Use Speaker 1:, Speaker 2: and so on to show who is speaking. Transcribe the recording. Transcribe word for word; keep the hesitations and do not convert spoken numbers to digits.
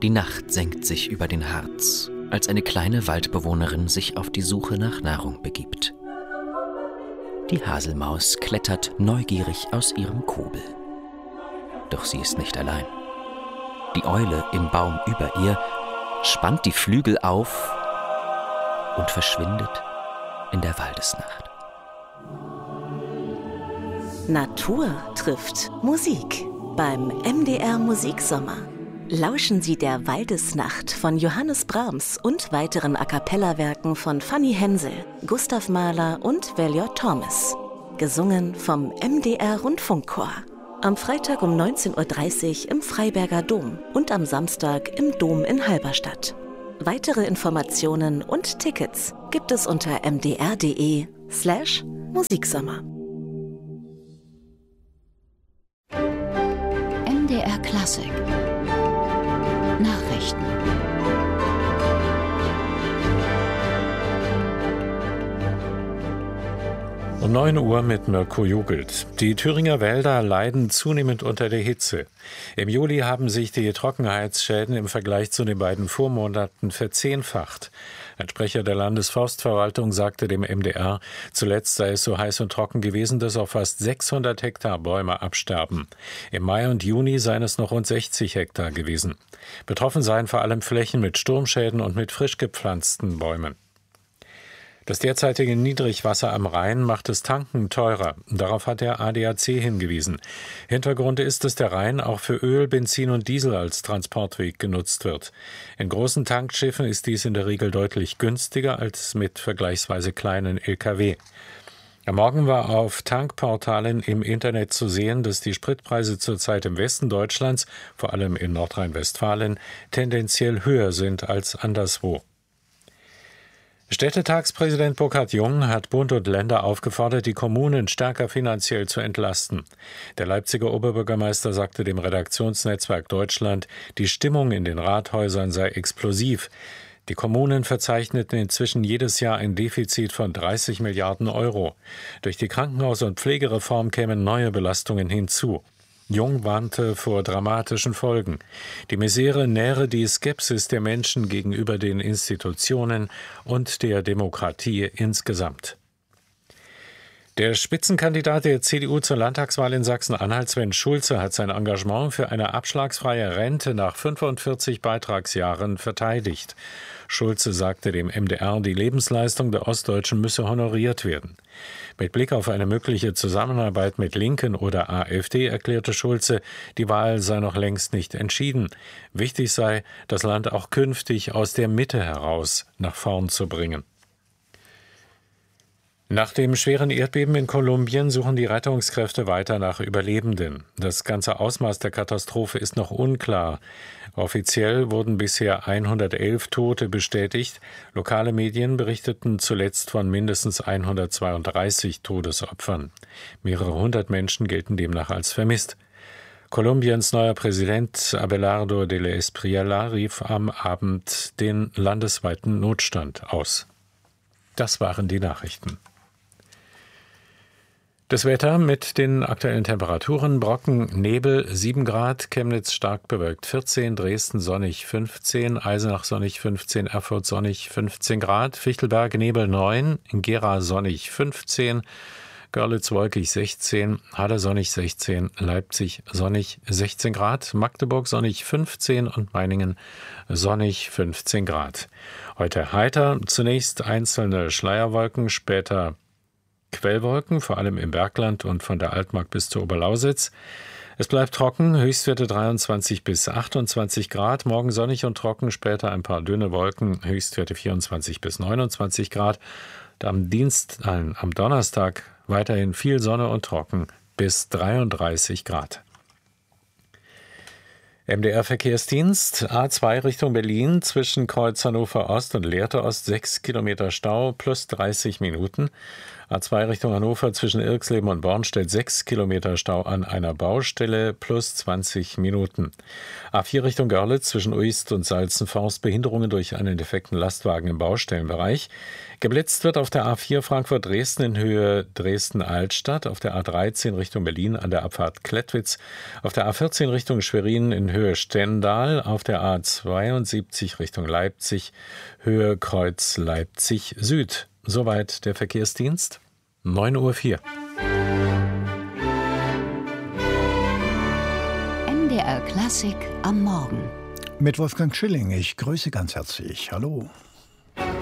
Speaker 1: Die Nacht senkt sich über den Harz, als eine kleine Waldbewohnerin sich auf die Suche nach Nahrung begibt. Die Haselmaus klettert neugierig aus ihrem Kobel. Doch sie ist nicht allein. Die Eule im Baum über ihr spannt die Flügel auf und verschwindet in der Waldesnacht.
Speaker 2: Natur trifft Musik beim M D R Musiksommer. Lauschen Sie der Waldesnacht von Johannes Brahms und weiteren A-cappella-Werken von Fanny Hensel, Gustav Mahler und Valior Thomas. Gesungen vom M D R Rundfunkchor. Am Freitag um neunzehn Uhr dreißig im Freiberger Dom und am Samstag im Dom in Halberstadt. Weitere Informationen und Tickets gibt es unter mdr.de slash Musiksommer.
Speaker 3: M D R Klassik Nachrichten.
Speaker 4: Um neun Uhr mit Mirko Jugelt. Die Thüringer Wälder leiden zunehmend unter der Hitze. Im Juli haben sich die Trockenheitsschäden im Vergleich zu den beiden Vormonaten verzehnfacht. Ein Sprecher der Landesforstverwaltung sagte dem M D R, zuletzt sei es so heiß und trocken gewesen, dass auch fast sechshundert Hektar Bäume absterben. Im Mai und Juni seien es noch rund sechzig Hektar gewesen. Betroffen seien vor allem Flächen mit Sturmschäden und mit frisch gepflanzten Bäumen. Das derzeitige Niedrigwasser am Rhein macht das Tanken teurer. Darauf hat der A D A C hingewiesen. Hintergrund ist, dass der Rhein auch für Öl, Benzin und Diesel als Transportweg genutzt wird. In großen Tankschiffen ist dies in der Regel deutlich günstiger als mit vergleichsweise kleinen L K W. Am Morgen war auf Tankportalen im Internet zu sehen, dass die Spritpreise zurzeit im Westen Deutschlands, vor allem in Nordrhein-Westfalen, tendenziell höher sind als anderswo. Städtetagspräsident Burkhard Jung hat Bund und Länder aufgefordert, die Kommunen stärker finanziell zu entlasten. Der Leipziger Oberbürgermeister sagte dem Redaktionsnetzwerk Deutschland, die Stimmung in den Rathäusern sei explosiv. Die Kommunen verzeichneten inzwischen jedes Jahr ein Defizit von dreißig Milliarden Euro. Durch die Krankenhaus- und Pflegereform kämen neue Belastungen hinzu. Jung warnte vor dramatischen Folgen. Die Misere nähre die Skepsis der Menschen gegenüber den Institutionen und der Demokratie insgesamt. Der Spitzenkandidat der C D U zur Landtagswahl in Sachsen-Anhalt, Sven Schulze, hat sein Engagement für eine abschlagsfreie Rente nach fünfundvierzig Beitragsjahren verteidigt. Schulze sagte dem M D R, die Lebensleistung der Ostdeutschen müsse honoriert werden. Mit Blick auf eine mögliche Zusammenarbeit mit Linken oder A f D erklärte Schulze, die Wahl sei noch längst nicht entschieden. Wichtig sei, das Land auch künftig aus der Mitte heraus nach vorn zu bringen. Nach dem schweren Erdbeben in Kolumbien suchen die Rettungskräfte weiter nach Überlebenden. Das ganze Ausmaß der Katastrophe ist noch unklar. Offiziell wurden bisher hundertelf Tote bestätigt. Lokale Medien berichteten zuletzt von mindestens hundertzweiunddreißig Todesopfern. Mehrere hundert Menschen gelten demnach als vermisst. Kolumbiens neuer Präsident Abelardo de la Espriella rief am Abend den landesweiten Notstand aus. Das waren die Nachrichten. Das Wetter mit den aktuellen Temperaturen: Brocken, Nebel sieben Grad, Chemnitz stark bewölkt vierzehn, Dresden sonnig fünfzehn, Eisenach sonnig fünfzehn, Erfurt sonnig fünfzehn Grad, Fichtelberg Nebel neun, Gera sonnig fünfzehn, Görlitz wolkig sechzehn, Halle sonnig sechzehn, Leipzig sonnig sechzehn Grad, Magdeburg sonnig fünfzehn und Meiningen sonnig fünfzehn Grad. Heute heiter, zunächst einzelne Schleierwolken, später Quellwolken, vor allem im Bergland und von der Altmark bis zur Oberlausitz. Es bleibt trocken, Höchstwerte dreiundzwanzig bis achtundzwanzig Grad, morgen sonnig und trocken, später ein paar dünne Wolken, Höchstwerte vierundzwanzig bis neunundzwanzig Grad. Und am Dienst, nein, am Donnerstag weiterhin viel Sonne und trocken bis dreiunddreißig Grad. M D R-Verkehrsdienst, A zwei Richtung Berlin, zwischen Kreuz Hannover Ost und Lehrte Ost, sechs Kilometer Stau plus dreißig Minuten. A zwei Richtung Hannover zwischen Irxleben und Bornstedt, sechs Kilometer Stau an einer Baustelle plus zwanzig Minuten. A vier Richtung Görlitz zwischen Uist und Salzenforst, Behinderungen durch einen defekten Lastwagen im Baustellenbereich. Geblitzt wird auf der A vier Frankfurt-Dresden in Höhe Dresden-Altstadt, auf der A dreizehn Richtung Berlin an der Abfahrt Klettwitz, auf der A vierzehn Richtung Schwerin in Höhe Höhe Stendal, auf der A zweiundsiebzig Richtung Leipzig, Höhe Kreuz Leipzig Süd. Soweit der Verkehrsdienst. neun Uhr vier.
Speaker 3: M D R Klassik am Morgen.
Speaker 5: Mit Wolfgang Schilling. Ich grüße ganz herzlich. Hallo.